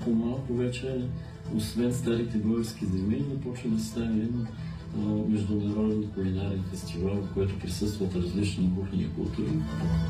по-малко вече, освен старите български земи, започва да става един международен кулинарен фестивал, в който присъстват различни кухни и култури.